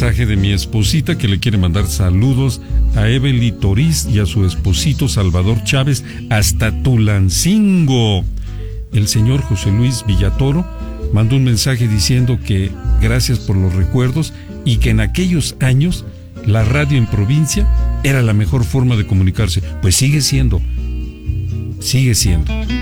mensaje de mi esposita que le quiere mandar saludos a Evely Toriz y a su esposito Salvador Chávez hasta Tulancingo. El señor José Luis Villatoro mandó un mensaje diciendo que gracias por los recuerdos y que en aquellos años la radio en provincia era la mejor forma de comunicarse. Pues sigue siendo.